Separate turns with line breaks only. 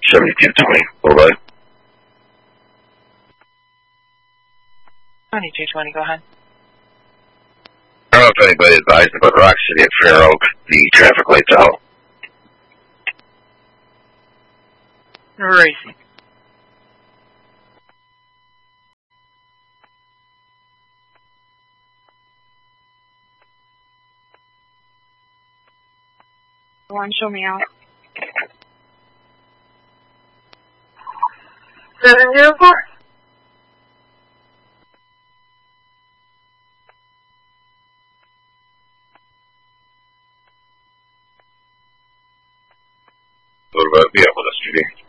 7220. What about it?
2220, go ahead.
I don't know if anybody advised about Rock City at Fair Oak, the traffic lights out.
Racing.
Go on, show me out.
704.
What about, yeah, what else do you do?